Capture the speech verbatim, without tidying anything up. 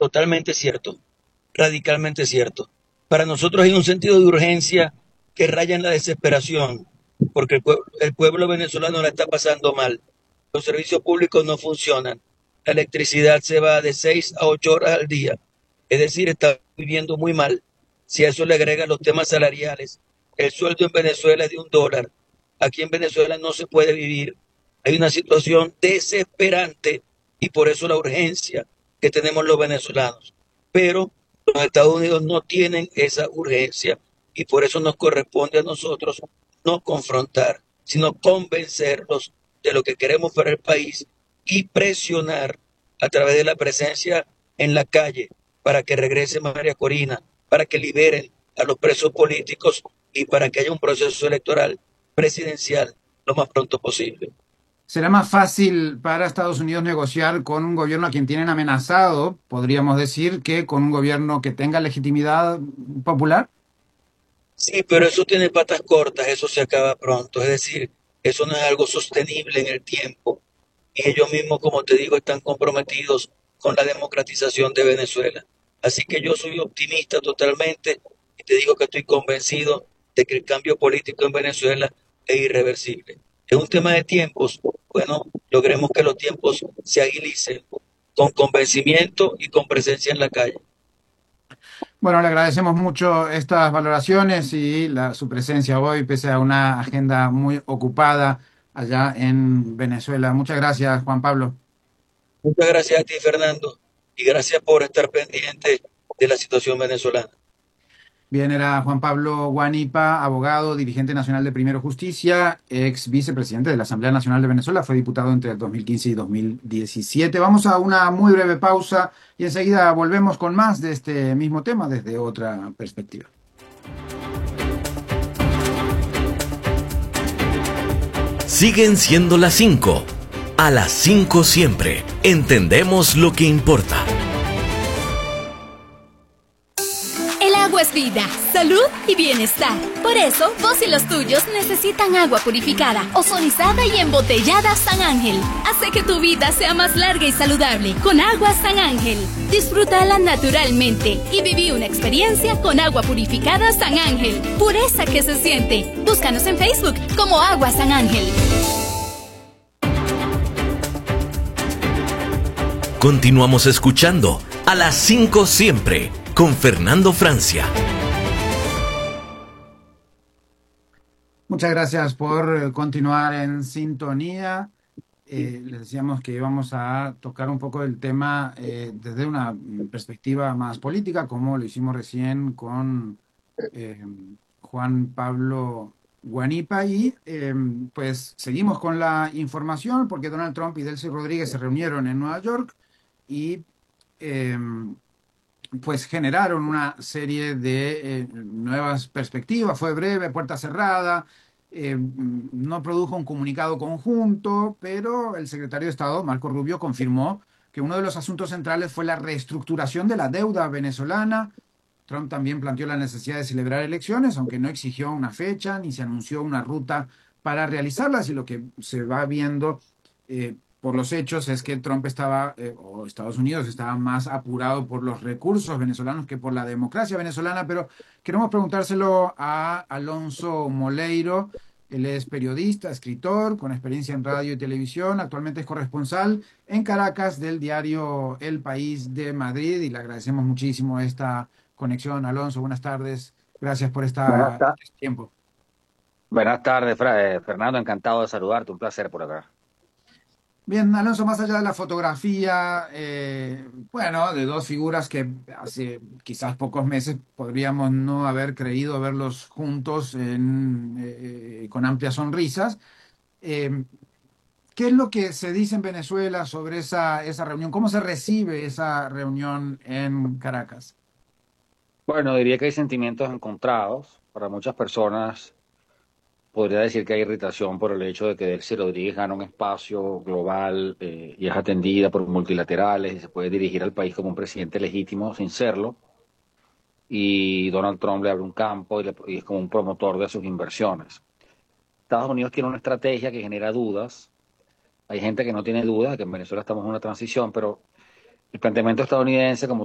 Totalmente cierto, radicalmente cierto. Para nosotros hay un sentido de urgencia que raya en la desesperación, porque el, pue- el pueblo venezolano la está pasando mal. Los servicios públicos no funcionan. La electricidad se va de seis a ocho horas al día. Es decir, está viviendo muy mal. Si a eso le agregan los temas salariales, el sueldo en Venezuela es de un dólar. Aquí en Venezuela no se puede vivir. Hay una situación desesperante y por eso la urgencia que tenemos los venezolanos. Pero los Estados Unidos no tienen esa urgencia y por eso nos corresponde a nosotros no confrontar, sino convencerlos de lo que queremos para el país y presionar a través de la presencia en la calle para que regrese María Corina, para que liberen a los presos políticos y para que haya un proceso electoral presidencial lo más pronto posible. ¿Será más fácil para Estados Unidos negociar con un gobierno a quien tienen amenazado, podríamos decir, que con un gobierno que tenga legitimidad popular? Sí, pero eso tiene patas cortas, eso se acaba pronto, es decir, eso no es algo sostenible en el tiempo. Y ellos mismos, como te digo, están comprometidos con la democratización de Venezuela. Así que yo soy optimista totalmente y te digo que estoy convencido de que el cambio político en Venezuela es irreversible. Es un tema de tiempos. Bueno, logremos que los tiempos se agilicen con convencimiento y con presencia en la calle. Bueno, le agradecemos mucho estas valoraciones y la, su presencia hoy, pese a una agenda muy ocupada allá en Venezuela. Muchas gracias, Juan Pablo. Muchas gracias a ti, Fernando, y gracias por estar pendiente de la situación venezolana. Bien, era Juan Pablo Guanipa, abogado, dirigente nacional de Primero Justicia, ex vicepresidente de la Asamblea Nacional de Venezuela, fue diputado entre el dos mil quince y dos mil diecisiete. Vamos a una muy breve pausa y enseguida volvemos con más de este mismo tema desde otra perspectiva. Siguen siendo las cinco. A las cinco siempre. Entendemos lo que importa. El agua es vida, salud y bienestar. Por eso, vos y los tuyos necesitan agua purificada, ozonizada y embotellada San Ángel. Hace que tu vida sea más larga y saludable con agua San Ángel. Disfrútala naturalmente y viví una experiencia con agua purificada San Ángel. Pureza que se siente. Búscanos en Facebook como Agua San Ángel. Continuamos escuchando a las cinco siempre con Fernando Francia. Muchas gracias por eh, continuar en sintonía. Eh, les decíamos que íbamos a tocar un poco el tema eh, desde una mm, perspectiva más política, como lo hicimos recién con eh, Juan Pablo Guanipa. Y eh, pues seguimos con la información porque Donald Trump y Delcy Rodríguez se reunieron en Nueva York y eh, pues generaron una serie de eh, nuevas perspectivas. Fue breve, puerta cerrada, eh, no produjo un comunicado conjunto, pero el secretario de Estado, Marco Rubio, confirmó que uno de los asuntos centrales fue la reestructuración de la deuda venezolana. Trump también planteó la necesidad de celebrar elecciones, aunque no exigió una fecha ni se anunció una ruta para realizarlas, y lo que se va viendo eh, por los hechos es que Trump estaba, eh, o Estados Unidos estaba más apurado por los recursos venezolanos que por la democracia venezolana. Pero queremos preguntárselo a Alonso Moleiro. Él es periodista, escritor, con experiencia en radio y televisión. Actualmente es corresponsal en Caracas del diario El País de Madrid y le agradecemos muchísimo esta conexión. Alonso, buenas tardes. Gracias por Buenas, esta, ta- este tiempo. Buenas tardes, Fra- eh, Fernando. Encantado de saludarte. Un placer por acá. Bien, Alonso, más allá de la fotografía, eh, bueno, de dos figuras que hace quizás pocos meses podríamos no haber creído verlos juntos en, eh, con amplias sonrisas, eh, ¿qué es lo que se dice en Venezuela sobre esa, esa reunión? ¿Cómo se recibe esa reunión en Caracas? Bueno, diría que hay sentimientos encontrados. Para muchas personas podría decir que hay irritación por el hecho de que Delcy Rodríguez gana un espacio global eh, y es atendida por multilaterales y se puede dirigir al país como un presidente legítimo sin serlo. Y Donald Trump le abre un campo y, le- y es como un promotor de sus inversiones. Estados Unidos tiene una estrategia que genera dudas. Hay gente que no tiene dudas de que en Venezuela estamos en una transición, pero el planteamiento estadounidense, como